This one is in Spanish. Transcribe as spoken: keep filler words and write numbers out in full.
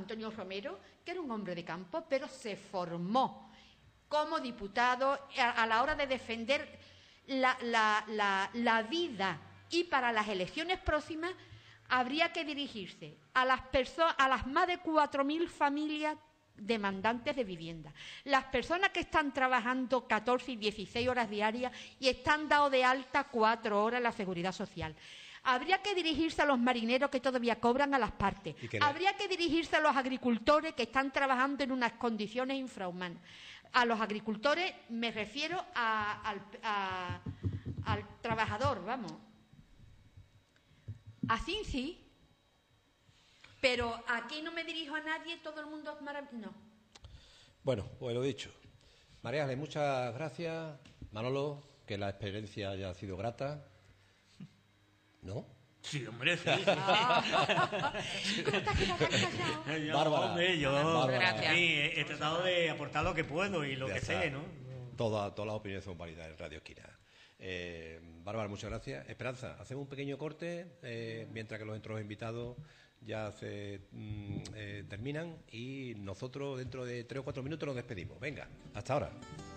Antonio Romero, que era un hombre de campo, pero se formó como diputado a, a la hora de defender la, la, la, la vida, y para las elecciones próximas habría que dirigirse a las personas, a las más de cuatro mil familias demandantes de vivienda, las personas que están trabajando catorce y dieciséis horas diarias y están dados de alta cuatro horas en la Seguridad Social. Habría que dirigirse a los marineros que todavía cobran a las partes. Que Habría que dirigirse a los agricultores que están trabajando en unas condiciones infrahumanas. A los agricultores me refiero a, al, a, al trabajador, vamos. Así sí. Pero aquí no me dirijo a nadie, todo el mundo es maravilloso. No. Bueno, pues lo dicho. María Ángeles, muchas gracias. Manolo, que la experiencia haya sido grata. ¿No? Sí, hombre, sí. ¿Cómo te has quedado callado? Yo, Bárbara. hombre, yo Bárbara. sí, he, he tratado de aportar lo que puedo y lo Ya que está. sé, ¿no? Toda, todas las opiniones son válidas en Radio Esquina. Eh, Bárbara, muchas gracias. Esperanza, hacemos un pequeño corte eh, mientras que los otros invitados ya se mm, eh, terminan y nosotros dentro de tres o cuatro minutos nos despedimos. Venga, hasta ahora.